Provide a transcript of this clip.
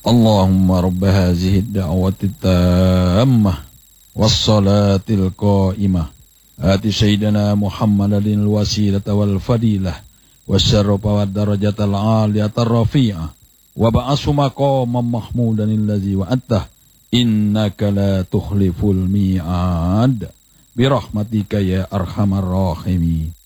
اللهم رب هذه الدعوة التامة والصلاة القائمة آت سيدنا محمد الوسيلة والفضيلة والشرف والدرجة العالية الرفيعة وابعثه مقاما محمودا الذي وعدته إنك لا تخلف الميعاد برحمتك يا أرحم الراحمين.